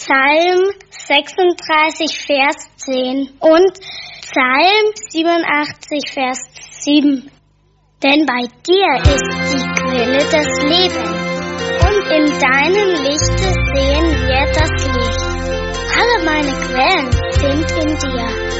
Psalm 36, Vers 10 und Psalm 87, Vers 7. Denn bei dir ist die Quelle des Lebens, und in deinem Lichte sehen wir das Licht. Alle meine Quellen sind in dir.